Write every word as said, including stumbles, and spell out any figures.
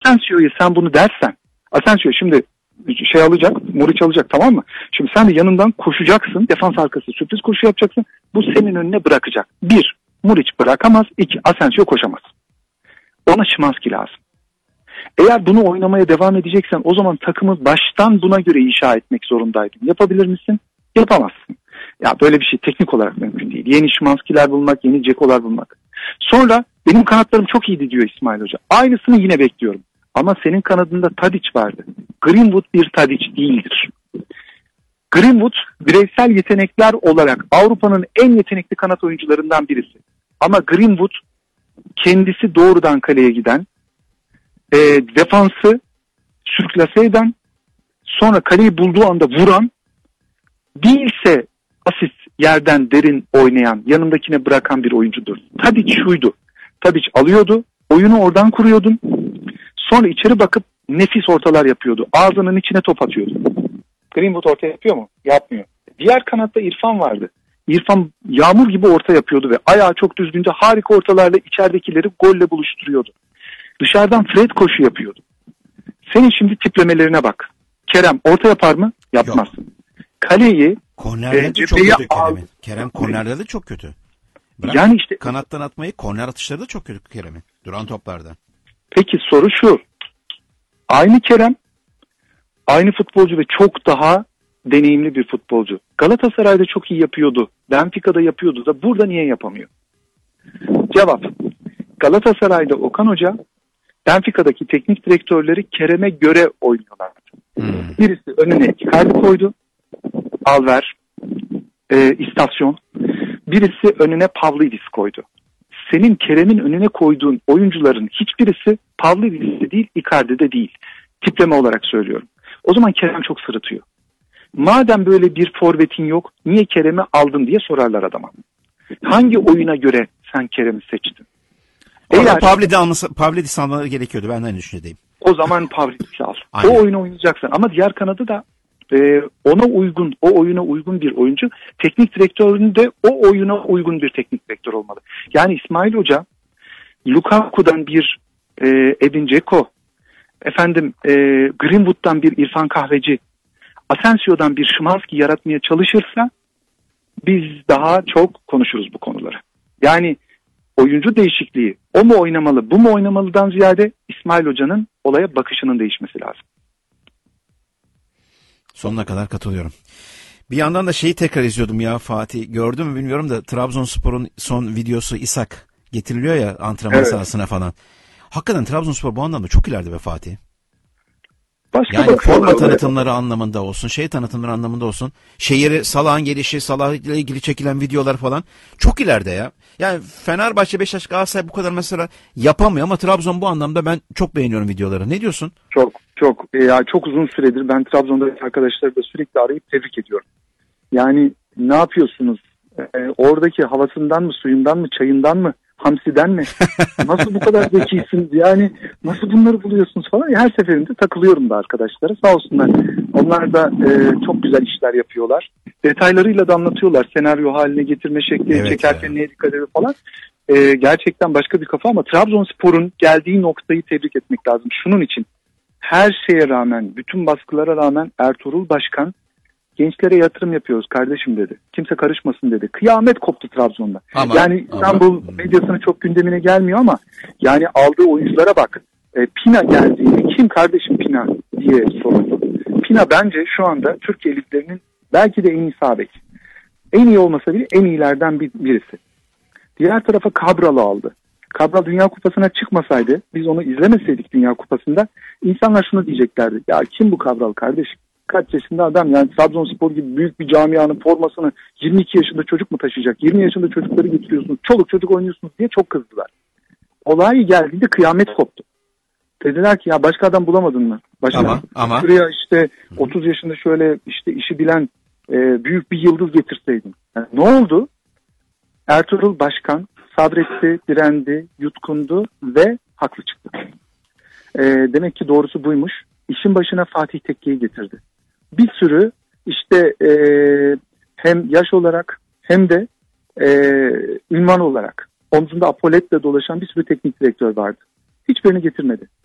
Asensio'ya sen bunu dersen, Asensio şimdi şey alacak, Muriç alacak, tamam mı? Şimdi sen de yanından koşacaksın, defans arkası sürpriz koşu yapacaksın. Bu senin önüne bırakacak. Bir, Muriç bırakamaz. İki, Asensio koşamaz. Ona Szymański lazım. Eğer bunu oynamaya devam edeceksen o zaman takımı baştan buna göre inşa etmek zorundaydın. Yapabilir misin? Yapamazsın. Ya böyle bir şey teknik olarak mümkün değil. Yeni Szymański'ler bulmak, yeni Dzeko'lar bulmak. Sonra benim kanatlarım çok iyiydi diyor İsmail Hoca. Aynısını yine bekliyorum. Ama senin kanadında Tadic vardı. Greenwood bir Tadic değildir. Greenwood bireysel yetenekler olarak Avrupa'nın en yetenekli kanat oyuncularından birisi. Ama Greenwood kendisi doğrudan kaleye giden, e, defansı sürklase eden, sonra kaleyi bulduğu anda vuran, değilse asist yerden derin oynayan, yanındakine bırakan bir oyuncudur. Tadic şuydu. Tadic alıyordu, oyunu oradan kuruyordun. Sonra içeri bakıp nefis ortalar yapıyordu. Ağzının içine top atıyordu. Greenwood orta yapıyor mu? Yapmıyor. Diğer kanatta İrfan vardı. İrfan yağmur gibi orta yapıyordu ve ayağı çok düzgünce harika ortalarla içeridekileri golle buluşturuyordu. Dışarıdan Fred koşu yapıyordu. Senin şimdi tiplemelerine bak. Kerem orta yapar mı? Yapmaz. Yok. Kaleyi kornerlerde e, çok kötü Kerem'in. Kerem kornerlerde çok kötü. Bırak yani işte kanattan atmayı, korner atışları da çok kötü Kerem'in. Duran toplarda. Peki soru şu. Aynı Kerem, aynı futbolcu ve çok daha deneyimli bir futbolcu. Galatasaray'da çok iyi yapıyordu. Benfica'da yapıyordu da burada niye yapamıyor? Cevap. Galatasaray'da Okan Hoca, Benfica'daki teknik direktörleri Kerem'e göre oynuyorlar. Hmm. Birisi önüne Icardi koydu. Alver, e, istasyon. Birisi önüne Pavlidis koydu. Senin Kerem'in önüne koyduğun oyuncuların hiçbirisi Pavlidis'te değil, Icardi'de değil. Tipleme olarak söylüyorum. O zaman Kerem çok sırıtıyor. Madem böyle bir forvetin yok, niye Kerem'i aldın diye sorarlar adama. Hangi oyuna göre sen Kerem'i seçtin? Eğer Pavlidis alması, Pavlidis almaları gerekiyordu. Ben de aynı düşüncedeyim. O zaman Pavlidis'i al. Aynen. O oyunu oynayacaksın. Ama diğer kanadı da e, ona uygun, o oyuna uygun bir oyuncu. Teknik direktörün de o oyuna uygun bir teknik direktör olmalı. Yani İsmail Hoca Lukaku'dan bir e, Edin Dzeko, efendim e, Greenwood'dan bir İrfan Kahveci, Asensio'dan bir Szymański yaratmaya çalışırsa biz daha çok konuşuruz bu konuları. Yani oyuncu değişikliği, o mu oynamalı, bu mu oynamalıdan ziyade İsmail Hoca'nın olaya bakışının değişmesi lazım. Sonuna kadar katılıyorum. Bir yandan da şeyi tekrar izliyordum ya Fatih. Gördün mü bilmiyorum da Trabzonspor'un son videosu İshak getiriliyor ya antrenman evet. sahasına falan. Hakikaten Trabzonspor bu anlamda çok ileride be Fatih. Başka yani forma tanıtımları anlamında olsun, şey tanıtımları anlamında olsun. Şehir, Salah'ın gelişi, Salah ile ilgili çekilen videolar falan çok ileride ya. Yani Fenerbahçe, Beşiktaş, Galatasaray bu kadar mesela yapamıyor ama Trabzon bu anlamda ben çok beğeniyorum videoları. Ne diyorsun? Çok çok ya çok uzun süredir ben Trabzon'daki arkadaşları da sürekli arayıp tebrik ediyorum. Yani ne yapıyorsunuz? Ee, oradaki havasından mı, suyundan mı, çayından mı? Hamsiden mi? Nasıl bu kadar zekisiniz? Yani nasıl bunları buluyorsunuz falan? Her seferinde takılıyorum da arkadaşlara. Sağ olsunlar. Onlar da e, çok güzel işler yapıyorlar. Detaylarıyla da anlatıyorlar. Senaryo haline getirme şekli, evet çekerken ya. Neye dikkat ediyor falan. E, gerçekten başka bir kafa ama Trabzonspor'un geldiği noktayı tebrik etmek lazım. Şunun için her şeye rağmen, bütün baskılara rağmen Ertuğrul Başkan gençlere yatırım yapıyoruz kardeşim dedi. Kimse karışmasın dedi. Kıyamet koptu Trabzon'da. Ama, yani İstanbul ama. medyasının çok gündemine gelmiyor ama yani aldığı oyunculara bak. E, Pina geldiğinde kim kardeşim Pina diye soruldu. Pina bence şu anda Türkiye liglerinin belki de en iyi sağ bek. En iyi olmasa bile en iyilerden bir, birisi. Diğer tarafa Cabral'ı aldı. Cabral Dünya Kupası'na çıkmasaydı, biz onu izlemeseydik Dünya Kupası'nda insanlar şunu diyeceklerdi. Ya kim bu Cabral kardeşim? Kaç yaşında adam yani Trabzonspor gibi büyük bir camianın formasını yirmi iki yaşında çocuk mu taşıyacak? yirmi yaşında çocukları getiriyorsunuz, çoluk çocuk oynuyorsunuz diye çok kızdılar. Olay geldiğinde kıyamet koptu. Dediler ki ya başka adam bulamadın mı? Başka ama, ama. Şuraya işte otuz yaşında şöyle işte işi bilen e, büyük bir yıldız getirseydin. Yani ne oldu? Ertuğrul Başkan sabretti, direndi, yutkundu ve haklı çıktı. E, demek ki doğrusu buymuş. İşin başına Fatih Tekke'yi getirdi. Bir sürü işte e, hem yaş olarak hem de e, ünvan olarak omzunda apoletle dolaşan bir sürü teknik direktör vardı. Hiçbirini getirmedi.